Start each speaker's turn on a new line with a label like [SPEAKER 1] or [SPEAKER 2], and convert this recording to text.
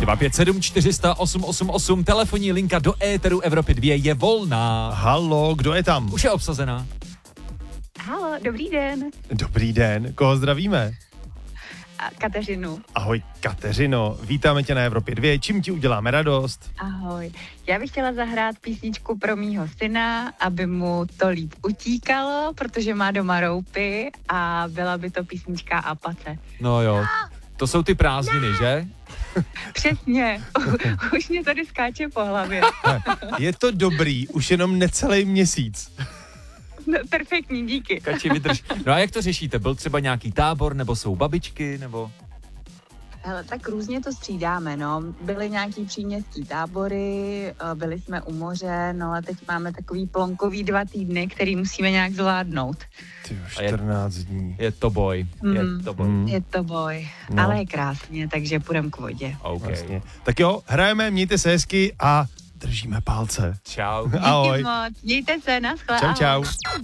[SPEAKER 1] 257 400 888, telefonní linka do éteru Evropy 2 je volná.
[SPEAKER 2] Halo, kdo je tam?
[SPEAKER 1] Už je obsazená.
[SPEAKER 3] Halo, dobrý den.
[SPEAKER 2] Dobrý den, koho zdravíme?
[SPEAKER 3] Kateřinu.
[SPEAKER 2] Ahoj Kateřino, vítáme tě na Evropě 2, čím ti uděláme radost?
[SPEAKER 3] Ahoj. Já bych chtěla zahrát písničku pro mýho syna, aby mu to líp utíkalo, protože má doma roupy a byla by to písnička Apace.
[SPEAKER 1] No jo, to jsou ty prázdniny, že?
[SPEAKER 3] Přesně. Už mě tady skáče po hlavě.
[SPEAKER 2] Je to dobrý, už jenom necelý měsíc.
[SPEAKER 3] No, perfektní, díky.
[SPEAKER 1] Kači, vydrž. No a jak to řešíte? Byl třeba nějaký tábor, nebo jsou babičky, nebo...
[SPEAKER 3] Hele, tak různě to střídáme, no. Byly nějaký příměstský tábory, byli jsme u moře, no ale teď máme takový plonkový 2 týdny, který musíme nějak zvládnout.
[SPEAKER 2] Ty 14 dní.
[SPEAKER 1] Je to boj, je to boj.
[SPEAKER 3] Je to boj,
[SPEAKER 2] No.
[SPEAKER 3] ale je krásně, takže půjdem k vodě.
[SPEAKER 1] OK.
[SPEAKER 2] Vlastně. Tak jo, hrajeme, mějte se hezky a držíme palce.
[SPEAKER 1] Čau.
[SPEAKER 2] Ahoj.
[SPEAKER 3] Díky moc, mějte se, naschle,
[SPEAKER 2] Čau,
[SPEAKER 3] ahoj.
[SPEAKER 2] čau.